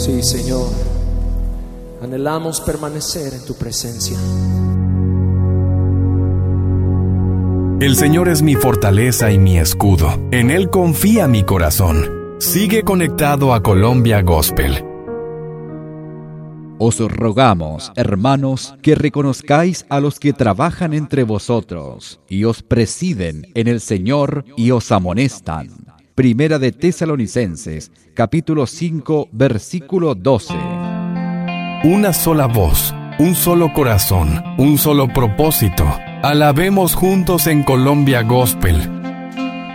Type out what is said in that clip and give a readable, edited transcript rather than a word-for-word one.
Sí, Señor, anhelamos permanecer en tu presencia. El Señor es mi fortaleza y mi escudo. En Él confía mi corazón. Sigue conectado a Colombia Gospel. Os rogamos, hermanos, que reconozcáis a los que trabajan entre vosotros y os presiden en el Señor y os amonestan. Primera de Tesalonicenses, capítulo 5, versículo 12. Una sola voz, un solo corazón, un solo propósito. Alabemos juntos en Colombia Gospel.